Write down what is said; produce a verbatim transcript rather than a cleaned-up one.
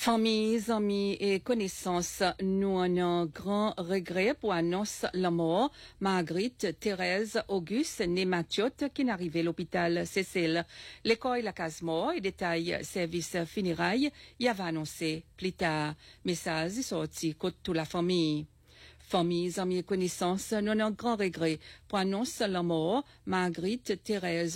Familles, amis et connaissances, nous avons un grand regret pour annoncer la mort Marguerite Thérèse Auguste, née Mathiot, qui est arrivée à l'hôpital Cécile. L'école La Casemore et détails service funérailles y avait annoncé plus tard. Message sorti contre toute la famille. Familles, amis et connaissances, nous avons un grand regret pour annoncer la mort Marguerite Thérèse